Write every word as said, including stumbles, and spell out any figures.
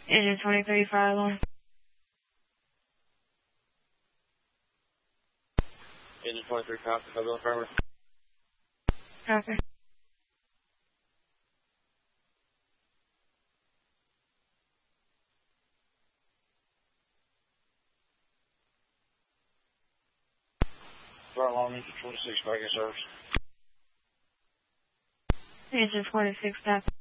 Engine twenty-three, fire alarm. Engine twenty-three, copy. Federal affirmative. Copy. Fire alarm, engine twenty-six, back in service. Engine twenty-six, copy.